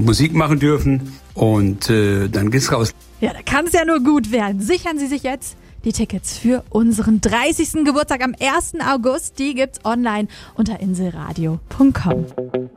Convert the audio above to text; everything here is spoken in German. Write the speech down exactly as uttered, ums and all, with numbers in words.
Musik machen dürfen und äh, dann geht's raus. Ja, da kann es ja nur gut werden. Sichern Sie sich jetzt die Tickets für unseren dreißigsten Geburtstag am ersten August. Die gibt's online unter inselradio punkt com.